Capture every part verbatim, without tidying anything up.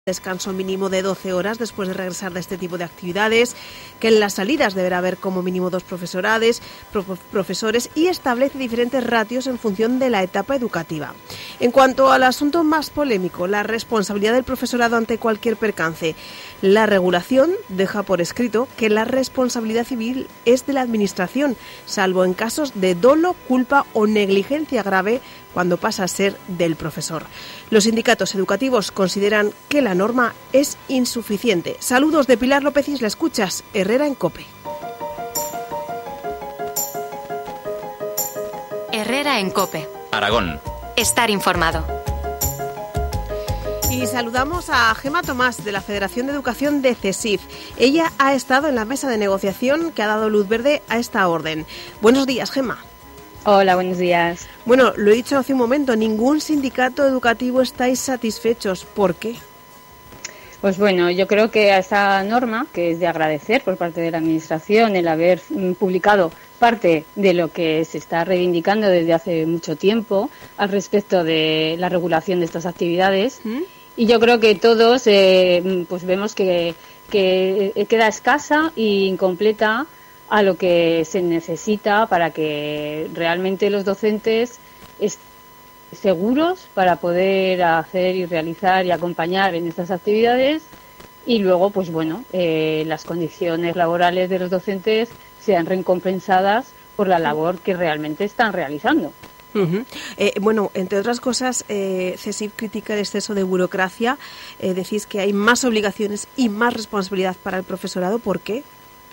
descanso mínimo de doce horas después de regresar de este tipo de actividades, que en las salidas deberá haber como mínimo dos profesorades, pro, profesores y establece diferentes ratios en función de la etapa educativa. En cuanto al asunto más polémico, la responsabilidad del profesorado ante cualquier percance, la regulación deja por escrito que la responsabilidad civil es de la Administración, salvo en casos de dolo, culpa o negligencia grave cuando pasa a ser del profesor. Los sindicatos educativos consideran que la norma es insuficiente. Saludos de Pilar López Isla, escuchas Herrera en COPE. Herrera en COPE. Aragón. Estar informado. Y saludamos a Gemma Tomás, de la Federación de Educación de CESIF. Ella ha estado en la mesa de negociación que ha dado luz verde a esta orden. Buenos días, Gemma. Hola, buenos días. Bueno, lo he dicho hace un momento, ningún sindicato educativo estáis satisfechos. ¿Por qué? Pues bueno, yo creo que a esta norma, que es de agradecer por parte de la Administración el haber publicado parte de lo que se está reivindicando desde hace mucho tiempo al respecto de la regulación de estas actividades, ¿Mm? y yo creo que todos eh, pues vemos que, que queda escasa e incompleta a lo que se necesita para que realmente los docentes estén seguros para poder hacer y realizar y acompañar en estas actividades, y luego, pues bueno, eh, las condiciones laborales de los docentes sean recompensadas por la labor que realmente están realizando. Uh-huh. Eh, bueno, entre otras cosas, eh, CESIF critica el exceso de burocracia. Eh, decís que hay más obligaciones y más responsabilidad para el profesorado. ¿Por qué?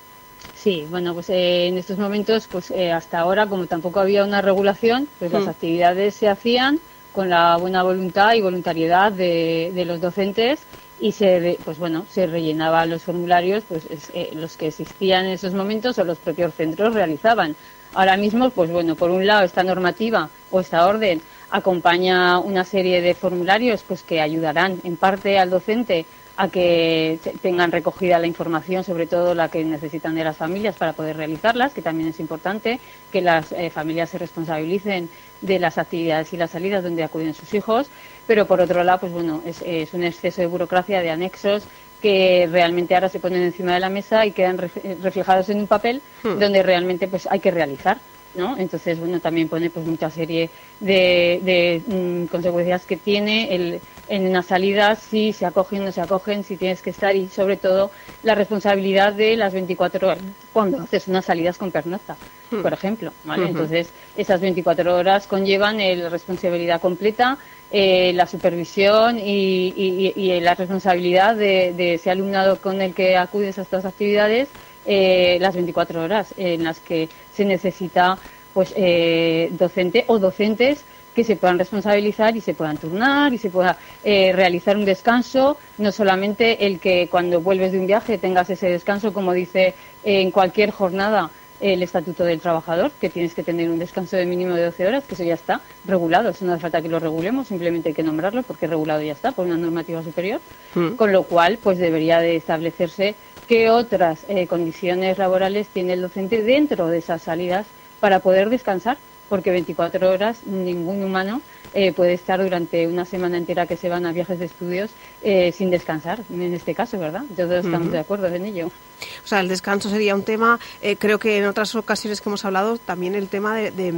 Sí, bueno, pues eh, en estos momentos, pues eh, hasta ahora, como tampoco había una regulación, pues mm. las actividades se hacían con la buena voluntad y voluntariedad de, de los docentes, y se, pues bueno, se rellenaban los formularios, pues eh, los que existían en esos momentos o los propios centros realizaban. Ahora mismo, pues bueno, por un lado esta normativa o esta orden acompaña una serie de formularios, pues que ayudarán en parte al docente a que tengan recogida la información, sobre todo la que necesitan de las familias para poder realizarlas, que también es importante que las eh, familias se responsabilicen de las actividades y las salidas donde acuden sus hijos, pero por otro lado, pues bueno, es, es un exceso de burocracia, de anexos, que realmente ahora se ponen encima de la mesa y quedan reflejados en un papel hmm. donde realmente pues hay que realizar, ¿no? Entonces, bueno, también pone pues mucha serie de, de mm, consecuencias que tiene el, en una salida, si se acogen o no se acogen, si tienes que estar, y sobre todo la responsabilidad de las veinticuatro horas cuando haces unas salidas con pernocta, hmm. por ejemplo, ¿vale? Uh-huh. Entonces, esas veinticuatro horas conllevan la responsabilidad completa, eh, la supervisión y, y, y la responsabilidad de, de ese alumnado con el que acudes a estas actividades, eh, las veinticuatro horas en las que se necesita pues eh, docente o docentes que se puedan responsabilizar y se puedan turnar y se pueda eh, realizar un descanso, no solamente el que cuando vuelves de un viaje tengas ese descanso, como dice eh, en cualquier jornada el Estatuto del Trabajador, que tienes que tener un descanso de mínimo de doce horas, que eso ya está regulado, eso no hace falta que lo regulemos, simplemente hay que nombrarlo porque regulado ya está por una normativa superior, mm. con lo cual pues debería de establecerse qué otras eh, condiciones laborales tiene el docente dentro de esas salidas para poder descansar, porque veinticuatro horas ningún humano eh, puede estar durante una semana entera que se van a viajes de estudios eh, sin descansar, en este caso, ¿verdad? Todos estamos uh-huh. de acuerdo en ello. O sea, el descanso sería un tema, eh, creo que en otras ocasiones que hemos hablado, también el tema de, de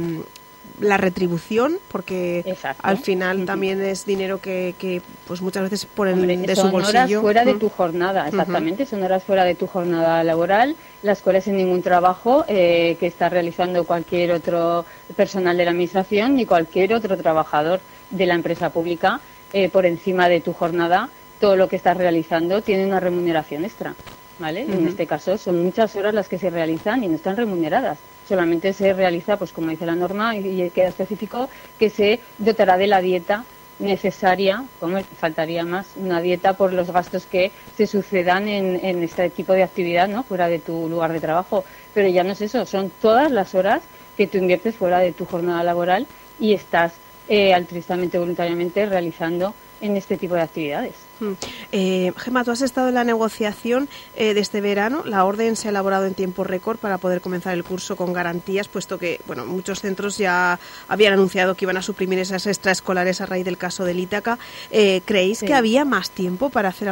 la retribución, porque Exacto. al final uh-huh. también es dinero que, que pues muchas veces ponen Hombre, de su bolsillo. Son horas fuera de tu jornada, exactamente, uh-huh. son horas fuera de tu jornada laboral, las cuales en ningún trabajo eh, que está realizando cualquier otro personal de la Administración ni cualquier otro trabajador de la empresa pública eh, por encima de tu jornada, todo lo que estás realizando tiene una remuneración extra, ¿vale? Uh-huh. En este caso son muchas horas las que se realizan y no están remuneradas. Solamente se realiza, pues como dice la norma, y queda específico, que se dotará de la dieta necesaria, como faltaría más, una dieta por los gastos que se sucedan en, en este tipo de actividad, ¿no? Fuera de tu lugar de trabajo. Pero ya no es eso, son todas las horas que tú inviertes fuera de tu jornada laboral y estás eh, altruistamente, voluntariamente realizando en este tipo de actividades. Eh, Gemma, tú has estado en la negociación eh, de este verano. La orden se ha elaborado en tiempo récord para poder comenzar el curso con garantías, puesto que bueno, muchos centros ya habían anunciado que iban a suprimir esas extraescolares a raíz del caso del Ítaca. Eh, ¿Creéis sí. que había más tiempo para hacer